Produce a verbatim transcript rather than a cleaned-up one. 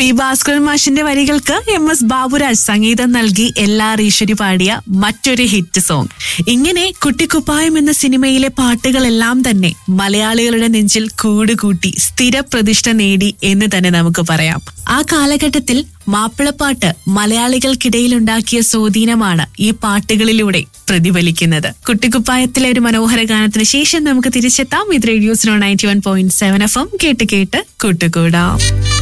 P Bhaskaran മാഷിന്റെ വരികൾക്ക് M S Baburaj സംഗീതം നൽകി എൽ ആർ ഈശ്വരി പാടിയ മറ്റൊരു ഹിറ്റ് സോങ്. ഇങ്ങനെ കുട്ടിക്കുപ്പായം എന്ന സിനിമയിലെ പാട്ടുകളെല്ലാം തന്നെ മലയാളികളുടെ നെഞ്ചിൽ കൂടുകൂട്ടി സ്ഥിരപ്രതിഷ്ഠ നേടി എന്ന് തന്നെ നമുക്ക് പറയാം. ആ കാലഘട്ടത്തിൽ മാപ്പിളപ്പാട്ട് മലയാളികൾക്കിടയിൽ ഉണ്ടാക്കിയ സ്വാധീനമാണ് ഈ പാട്ടുകളിലൂടെ പ്രതിഫലിക്കുന്നത്. കുട്ടിക്കുപ്പായത്തിലെ ഒരു മനോഹര ഗാനത്തിന് ശേഷം നമുക്ക് തിരിച്ചെത്താം. ഇത് radio ninety one point seven F M കേട്ട് കേട്ട് കൂട്ടുകൂടാം.